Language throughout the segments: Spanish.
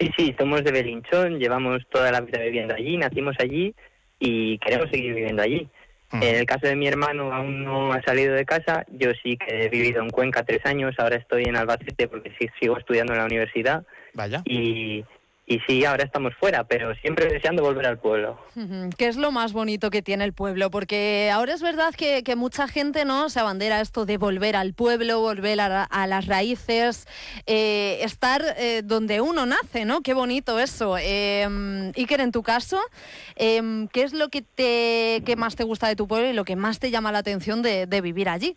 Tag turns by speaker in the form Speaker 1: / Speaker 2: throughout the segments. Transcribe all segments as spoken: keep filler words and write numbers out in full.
Speaker 1: Sí, sí, somos de Belinchón, llevamos toda la vida viviendo allí, nacimos allí y queremos seguir viviendo allí. Uh-huh. En el caso de mi hermano aún no ha salido de casa, yo sí que he vivido en Cuenca tres años, ahora estoy en Albacete porque sí, sigo estudiando en la universidad.
Speaker 2: Vaya.
Speaker 1: Y, y sí, ahora estamos fuera, pero siempre deseando volver al pueblo.
Speaker 3: ¿Qué es lo más bonito que tiene el pueblo? Porque ahora es verdad que, que mucha gente, ¿no?, se abandera esto de volver al pueblo, volver a, a las raíces, eh, estar eh, donde uno nace, ¿no? Qué bonito eso. Eh, Iker, en tu caso, eh, ¿qué es lo que, te, que más te gusta de tu pueblo y lo que más te llama la atención de, de vivir allí?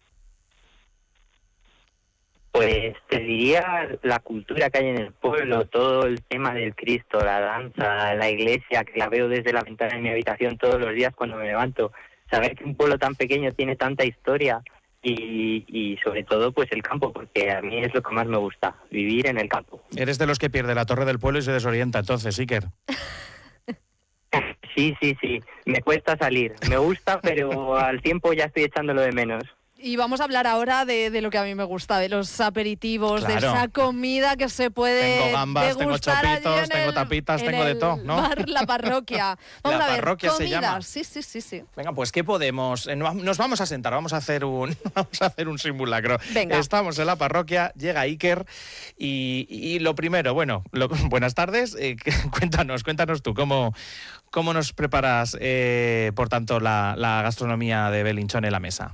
Speaker 1: Pues te diría la cultura que hay en el pueblo, todo el tema del Cristo, la danza, la iglesia, que la veo desde la ventana de mi habitación todos los días cuando me levanto. Saber que un pueblo tan pequeño tiene tanta historia y, y sobre todo pues el campo, porque a mí es lo que más me gusta, vivir en el campo.
Speaker 2: Eres de los que pierde la torre del pueblo y se desorienta entonces, Iker.
Speaker 1: Sí, sí, sí, me cuesta salir, me gusta, pero al tiempo ya estoy echándolo de menos.
Speaker 3: Y vamos a hablar ahora de, de lo que a mí me gusta, de los aperitivos,
Speaker 2: claro.
Speaker 3: de esa comida que se puede
Speaker 2: Tengo gambas, tengo chopitos, tengo tapitas, tengo de todo, ¿no?
Speaker 3: Bar La Parroquia. Vamos
Speaker 2: la
Speaker 3: a ver,
Speaker 2: parroquia
Speaker 3: comida.
Speaker 2: se llama.
Speaker 3: Sí, sí, sí, sí.
Speaker 2: Venga, pues ¿qué podemos? Nos vamos a sentar, vamos a hacer un, vamos a hacer un simulacro.
Speaker 3: Venga.
Speaker 2: Estamos en la parroquia, llega Iker y, y lo primero, bueno, lo, buenas tardes, eh, cuéntanos, cuéntanos tú, ¿cómo, cómo nos preparas, eh, por tanto, la, la gastronomía de Belinchón en la mesa?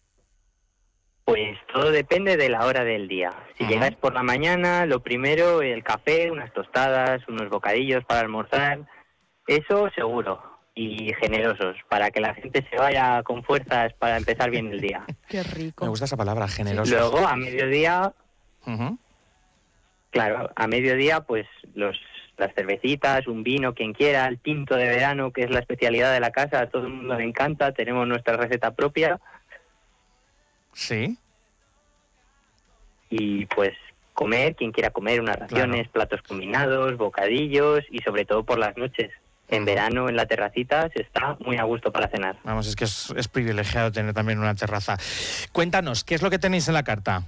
Speaker 1: Pues todo depende de la hora del día. Si uh-huh. llegáis por la mañana, lo primero, el café, unas tostadas, unos bocadillos para almorzar, eso seguro, y generosos, para que la gente se vaya con fuerzas para empezar bien el día.
Speaker 3: Qué rico.
Speaker 2: Me gusta esa palabra, generosos.
Speaker 1: Luego, a mediodía,
Speaker 2: uh-huh.
Speaker 1: claro, a mediodía, pues los las cervecitas, un vino, quien quiera, el tinto de verano, que es la especialidad de la casa, a todo el mundo le encanta, tenemos nuestra receta propia.
Speaker 2: Sí.
Speaker 1: Y pues comer, quien quiera comer, unas raciones, claro. platos combinados, bocadillos y sobre todo por las noches. En verano en la terracita se está muy a gusto para cenar.
Speaker 2: Vamos, es que es, es privilegiado tener también una terraza. Cuéntanos, ¿qué es lo que tenéis en la carta?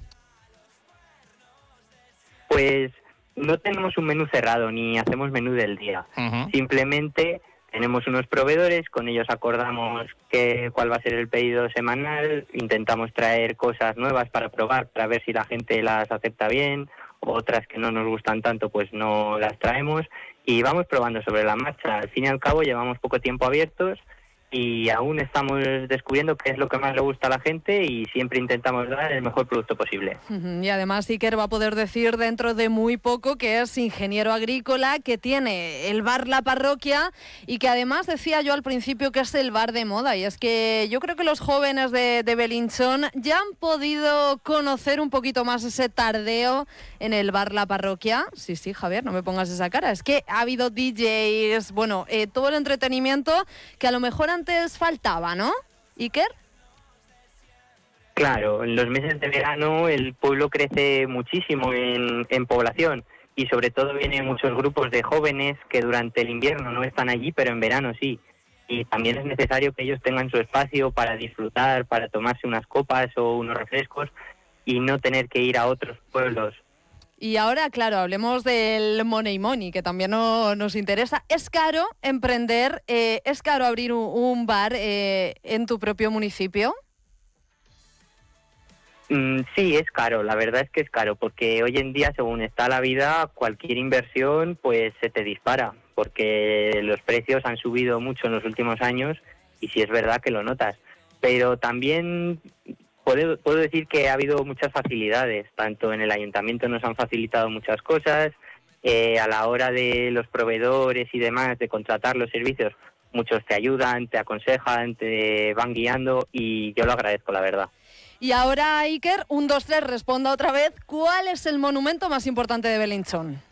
Speaker 1: Pues no tenemos un menú cerrado ni hacemos menú del día. Uh-huh. Simplemente tenemos unos proveedores, con ellos acordamos que, cuál va a ser el pedido semanal, intentamos traer cosas nuevas para probar, para ver si la gente las acepta bien, otras que no nos gustan tanto pues no las traemos y vamos probando sobre la marcha. Al fin y al cabo llevamos poco tiempo abiertos y aún estamos descubriendo qué es lo que más le gusta a la gente y siempre intentamos dar el mejor producto posible.
Speaker 3: Y además Iker va a poder decir dentro de muy poco que es ingeniero agrícola, que tiene el bar La Parroquia y que además decía yo al principio que es el bar de moda. Y es que yo creo que los jóvenes de, de Belinchón ya han podido conocer un poquito más ese tardeo en el bar La Parroquia. Sí, sí, Javier, no me pongas esa cara. Es que ha habido D Js, bueno, eh, todo el entretenimiento que a lo mejor han antes faltaba, ¿no, Iker?
Speaker 1: Claro, en los meses de verano el pueblo crece muchísimo en, en población y sobre todo vienen muchos grupos de jóvenes que durante el invierno no están allí, pero en verano sí. Y también es necesario que ellos tengan su espacio para disfrutar, para tomarse unas copas o unos refrescos y no tener que ir a otros pueblos.
Speaker 3: Y ahora, claro, hablemos del money money, que también no, nos interesa. ¿Es caro emprender, eh, es caro abrir un, un bar eh, en tu propio municipio?
Speaker 1: Mm, sí, es caro, la verdad es que es caro, porque hoy en día, según está la vida, cualquier inversión pues se te dispara, porque los precios han subido mucho en los últimos años y sí es verdad que lo notas. Pero también Puedo, puedo decir que ha habido muchas facilidades, tanto en el ayuntamiento nos han facilitado muchas cosas, eh, a la hora de los proveedores y demás, de contratar los servicios, muchos te ayudan, te aconsejan, te van guiando y yo lo agradezco, la verdad.
Speaker 3: Y ahora, Iker, un, dos, tres, responda otra vez, ¿cuál es el monumento más importante de Belinchón?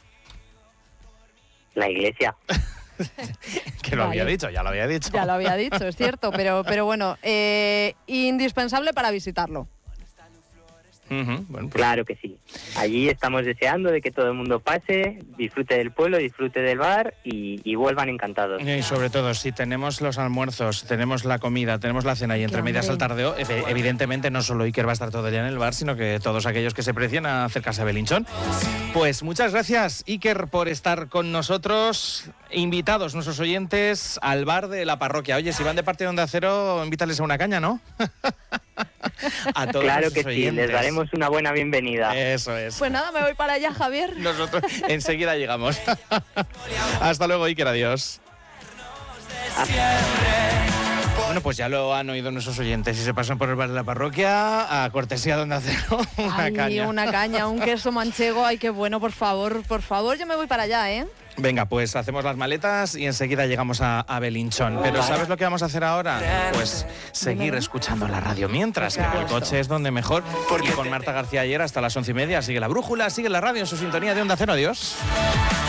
Speaker 1: La iglesia.
Speaker 2: Que lo vale. había dicho, ya lo había dicho.
Speaker 3: Ya lo había dicho, es cierto, pero, pero bueno, eh, indispensable para visitarlo.
Speaker 2: Uh-huh. Bueno, pues...
Speaker 1: Claro que sí. Allí estamos deseando de que todo el mundo pase, disfrute del pueblo, disfrute del bar y, y vuelvan encantados.
Speaker 2: Y sobre todo, si tenemos los almuerzos, tenemos la comida, tenemos la cena y entre medias al tardeo, evidentemente no solo Iker va a estar todo el día en el bar, sino que todos aquellos que se precien a acercarse a Belinchón. Pues muchas gracias, Iker, por estar con nosotros. Invitados nuestros oyentes al bar de la parroquia. Oye, si van de parte de Onda Cero, invítales a una caña, ¿no? A todos
Speaker 1: claro que
Speaker 2: oyentes.
Speaker 1: Sí, les daremos una buena bienvenida.
Speaker 2: Eso es.
Speaker 3: Pues nada, me voy para allá, Javier.
Speaker 2: Nosotros enseguida llegamos. Hasta luego, Iker, adiós. Bueno, pues ya lo han oído nuestros oyentes. Si se pasan por el bar de la parroquia, a cortesía de Onda Cero, una
Speaker 3: Ay,
Speaker 2: caña.
Speaker 3: una caña, un queso manchego. Ay, qué bueno, por favor, por favor, yo me voy para allá, ¿eh?
Speaker 2: Venga, pues hacemos las maletas y enseguida llegamos a, a Belinchón. Pero ¿sabes lo que vamos a hacer ahora? Pues seguir escuchando la radio mientras, que el coche es donde mejor. Y con Marta García ayer hasta las once y media. Sigue la brújula, sigue la radio en su sintonía de Onda Cero. Adiós.